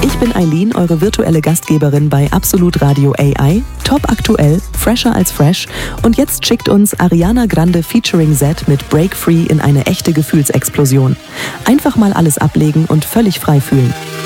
Ich bin Eileen, eure virtuelle Gastgeberin bei Absolut Radio AI. Top aktuell, fresher als fresh. Und jetzt schickt uns Ariana Grande featuring Z mit Break Free in eine echte Gefühlsexplosion. Einfach mal alles ablegen und völlig frei fühlen.